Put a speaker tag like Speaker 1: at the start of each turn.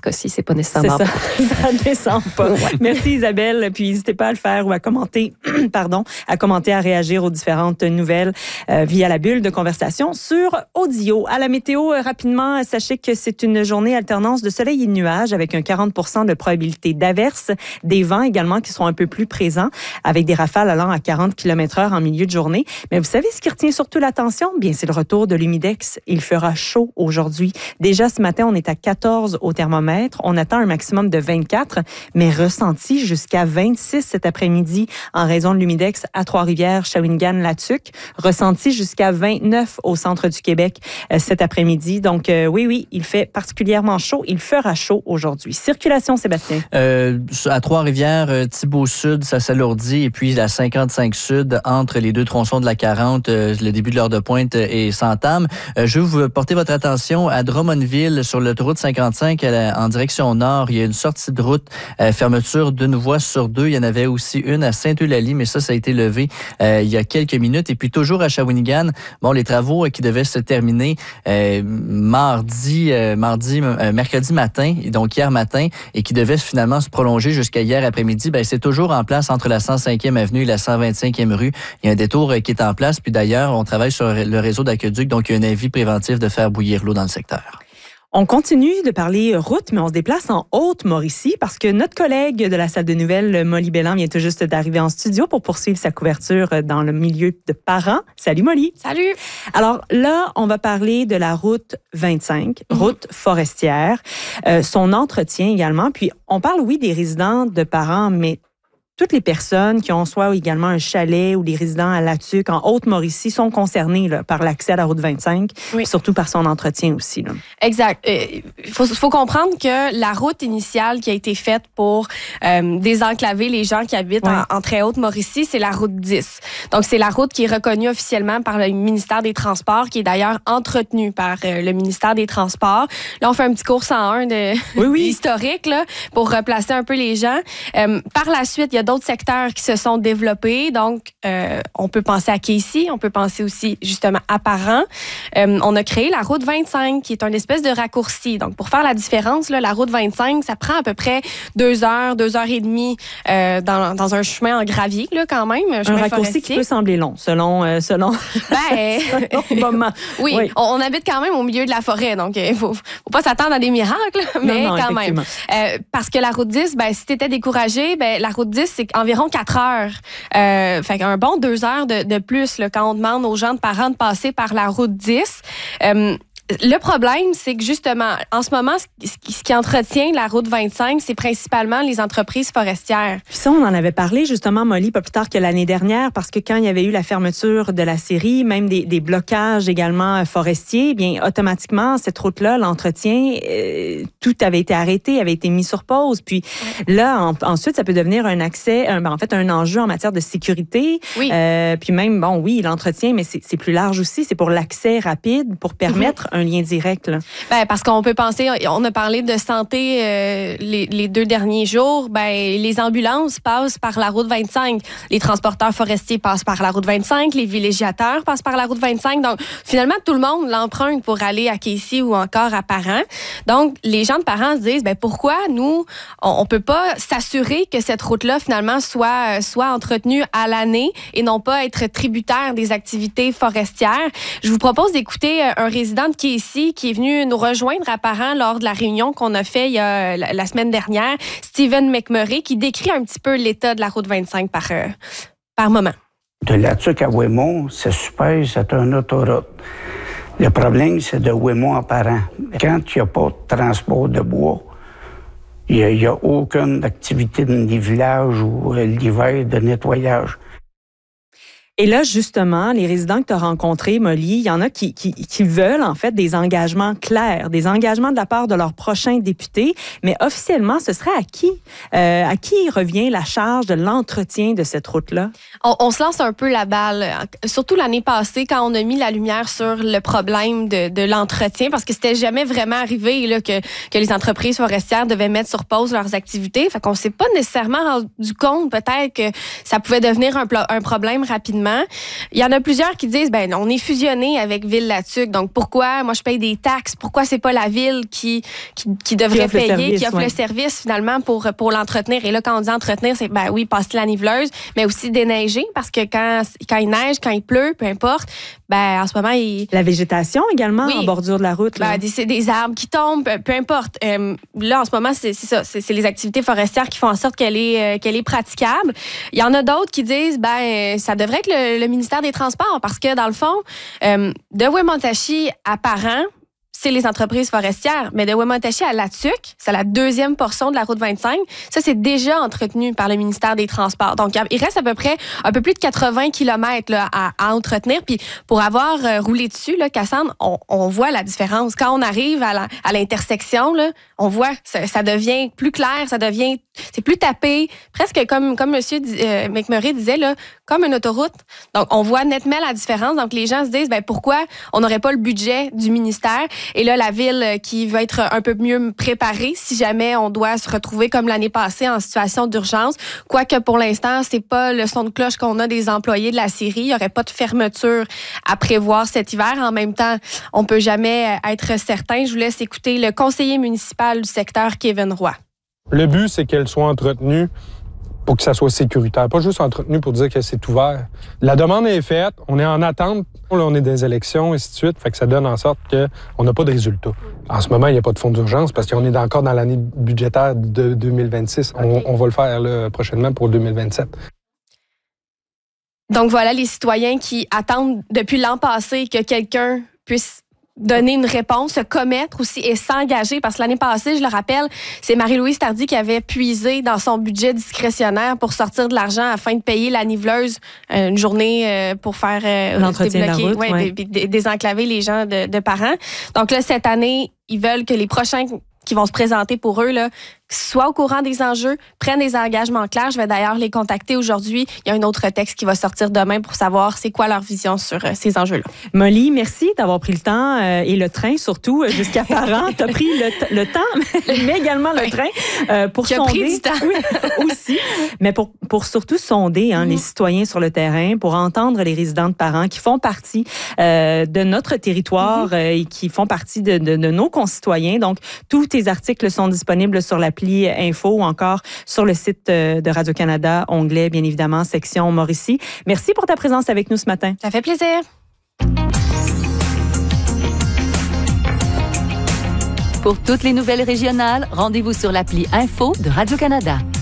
Speaker 1: cas-ci, c'est pas nécessairement.
Speaker 2: C'est ça, ça descend pas. Ouais. Merci Isabelle. Puis n'hésitez pas à le faire ou à commenter, à réagir aux différentes nouvelles via la bulle de conversation sur Audio. À la météo, rapidement, sachez que c'est une journée alternance de soleil et de nuages avec un 40% de probabilité d'averse, des vents également qui seront un peu plus présents avec des rafales allant à 40 km/h en milieu de journée. Mais vous savez ce qui retient surtout l'attention? Bien, c'est le retour de l'humidex. Il fera chaud aujourd'hui. Déjà ce matin, on est à 14 au thermomètre. On attend un maximum de 24, mais ressenti jusqu'à 26 cet après-midi en raison de l'humidex à Trois-Rivières, Shawinigan, Latuc. Ressenti jusqu'à 29 au centre du Québec cet après-midi. Donc oui, il fait particulièrement chaud. Il fera chaud aujourd'hui. Circulation, Sébastien.
Speaker 3: À Trois-Rivières, Thibault-Sud, ça s'alourdit. Et puis la 55 Sud, entre les deux tronçons de la 40, le début de l'heure de pointe et s'entame. Je veux vous porter votre attention à Drummondville, sur l'autoroute 55, en direction nord. Il y a une sortie de route, fermeture d'une voie sur deux. Il y en avait aussi une à Sainte-Eulalie, mais ça a été levé il y a quelques minutes. Et puis toujours à Shawinigan, les travaux qui devaient se terminer mercredi matin, donc hier matin, et qui devaient finalement se prolonger jusqu'à hier après-midi, c'est toujours en place entre la 105e avenue et la 125e rue. Il y a un détour qui est en place. Puis d'ailleurs, on travaille sur le réseau d'aqueduc, donc il y a un avis préventif de faire bouillir l'eau dans le secteur.
Speaker 2: On continue de parler route, mais on se déplace en Haute-Mauricie parce que notre collègue de la salle de nouvelles, Molly Belland, vient tout juste d'arriver en studio pour poursuivre sa couverture dans le milieu de parents. Salut Molly.
Speaker 4: Salut.
Speaker 2: Alors là, on va parler de la route 25, route forestière, son entretien également. Puis on parle, oui, des résidents de parents, mais toutes les personnes qui ont soit également un chalet ou les résidents à Latuc, en Haute-Mauricie, sont concernés par l'accès à la route 25, surtout par son entretien aussi. Là.
Speaker 4: Exact. Il faut comprendre que la route initiale qui a été faite pour désenclaver les gens qui habitent en très Haute-Mauricie, c'est la route 10. Donc, c'est la route qui est reconnue officiellement par le ministère des Transports, qui est d'ailleurs entretenue par le ministère des Transports. Là, on fait un petit cours 101 historique là, pour replacer un peu les gens. Par la suite, il y a d'autres secteurs qui se sont développés. Donc, on peut penser à Casey, on peut penser aussi justement à Parent. On a créé la route 25, qui est une espèce de raccourci. Donc, pour faire la différence, là, la route 25, ça prend à peu près 2 heures, 2 heures et demie dans un chemin en gravier, là, quand même. Un
Speaker 2: raccourci forestier. Qui peut sembler long, selon le moment.
Speaker 4: Oui, on habite quand même au milieu de la forêt, donc il faut pas s'attendre à des miracles, mais
Speaker 2: non,
Speaker 4: quand même. Parce que la route 10, si tu étais découragé, la route 10, c'est environ 4 heures. Fait qu'un bon 2 heures de plus là, quand on demande aux gens de parents de passer par la route 10. Le problème, c'est que justement, en ce moment, ce qui entretient la route 25, c'est principalement les entreprises forestières.
Speaker 2: Puis ça, on en avait parlé justement, Molly, pas plus tard que l'année dernière, parce que quand il y avait eu la fermeture de la série, même des blocages également forestiers, bien automatiquement, cette route-là, l'entretien, tout avait été arrêté, avait été mis sur pause. Puis là, ensuite, ça peut devenir un accès, un enjeu en matière de sécurité. Oui. Puis même, l'entretien, mais c'est plus large aussi, c'est pour l'accès rapide, pour permettre un lien direct. Là.
Speaker 4: Parce qu'on peut penser, on a parlé de santé les 2 derniers jours, les ambulances passent par la route 25, les transporteurs forestiers passent par la route 25, les villégiateurs passent par la route 25. Donc, finalement, tout le monde l'emprunte pour aller à Casey ou encore à Parent. Donc, les gens de Parent se disent, pourquoi nous, on peut pas s'assurer que cette route-là, finalement, soit entretenue à l'année et non pas être tributaire des activités forestières. Je vous propose d'écouter un résident de Casey qui est venu nous rejoindre à Parent lors de la réunion qu'on a fait il y a la semaine dernière, Stephen McMurray, qui décrit un petit peu l'état de la route 25 par moment.
Speaker 5: De Latuc à Ouémont, c'est super, c'est une autoroute. Le problème, c'est de Ouémont à Parent. Quand il n'y a pas de transport de bois, il n'y a aucune activité dans les villages ou l'hiver de nettoyage.
Speaker 2: Et là, justement, les résidents que tu as rencontrés, Molly, il y en a qui veulent, en fait, des engagements clairs, des engagements de la part de leurs prochains députés. Mais officiellement, ce serait à qui? À qui revient la charge de l'entretien de cette route-là?
Speaker 4: On se lance un peu la balle. Surtout l'année passée, quand on a mis la lumière sur le problème de l'entretien, parce que c'était jamais vraiment arrivé là, que les entreprises forestières devaient mettre sur pause leurs activités. Fait qu'on s'est pas nécessairement rendu compte, peut-être, que ça pouvait devenir un problème rapidement. rapidement. Il y en a plusieurs qui disent, on est fusionné avec Ville-Latuc, donc pourquoi moi je paye des taxes? Pourquoi c'est pas la ville qui devrait payer, qui offre le service finalement pour l'entretenir? Et là, quand on dit entretenir, c'est oui, passer la niveleuse, mais aussi déneiger, parce que quand il neige, quand il pleut, peu importe, en ce moment,
Speaker 2: la végétation également en bordure de la route.
Speaker 4: C'est des arbres qui tombent, peu importe. Là, en ce moment, c'est ça. C'est les activités forestières qui font en sorte qu'elle est praticable. Il y en a d'autres qui disent, ça devrait être le ministère des Transports, parce que dans le fond, de Wemotaci à Parent, c'est les entreprises forestières. Mais de Wemotaci à Latuc, c'est la deuxième portion de la route 25. Ça, c'est déjà entretenu par le ministère des Transports. Donc, il reste à peu près un peu plus de 80 km là, à entretenir. Puis, pour avoir roulé dessus, là, Cassandre, on voit la différence. Quand on arrive à l'intersection, là, on voit, ça devient plus clair, c'est plus tapé, presque comme M. McMurray disait, là, comme une autoroute. Donc, on voit nettement la différence. Donc, les gens se disent, pourquoi on n'aurait pas le budget du ministère? Et là, la ville qui veut être un peu mieux préparée si jamais on doit se retrouver comme l'année passée en situation d'urgence. Quoique pour l'instant, c'est pas le son de cloche qu'on a des employés de la Syrie. Il n'y aurait pas de fermeture à prévoir cet hiver. En même temps, on peut jamais être certain. Je vous laisse écouter le conseiller municipal du secteur, Kevin Roy.
Speaker 1: Le but, c'est qu'elle soit entretenue pour que ça soit sécuritaire, pas juste entretenu pour dire que c'est ouvert. La demande est faite, on est en attente, là, on est dans des élections, et ainsi de suite, fait que ça donne en sorte qu'on n'a pas de résultat. En ce moment, il n'y a pas de fonds d'urgence parce qu'on est encore dans l'année budgétaire de 2026. On va le faire là, prochainement pour 2027.
Speaker 4: Donc voilà les citoyens qui attendent depuis l'an passé que quelqu'un puisse donner une réponse, se commettre aussi et s'engager. Parce que l'année passée, je le rappelle, c'est Marie-Louise Tardy qui avait puisé dans son budget discrétionnaire pour sortir de l'argent afin de payer la niveleuse une journée pour faire
Speaker 2: l'entretien de la route,
Speaker 4: désenclaver les gens de Parent. Donc là, cette année, ils veulent que les prochains qui vont se présenter pour eux, là, soient au courant des enjeux, prennent des engagements clairs. Je vais d'ailleurs les contacter aujourd'hui. Il y a un autre texte qui va sortir demain pour savoir c'est quoi leur vision sur ces enjeux-là.
Speaker 2: Molly, merci d'avoir pris le temps et le train surtout jusqu'à Parent. Tu as pris le temps, mais également le train pour
Speaker 4: qui
Speaker 2: sonder.
Speaker 4: A pris du temps.
Speaker 2: Oui, aussi. Mais pour surtout sonder les citoyens sur le terrain, pour entendre les résidents de Parent qui font partie de notre territoire et qui font partie de nos concitoyens. Donc, tous tes articles sont disponibles sur l'appli Info ou encore sur le site de Radio-Canada, onglet, bien évidemment, section Mauricie. Merci pour ta présence avec nous ce matin.
Speaker 4: Ça fait plaisir.
Speaker 6: Pour toutes les nouvelles régionales, rendez-vous sur l'appli Info de Radio-Canada.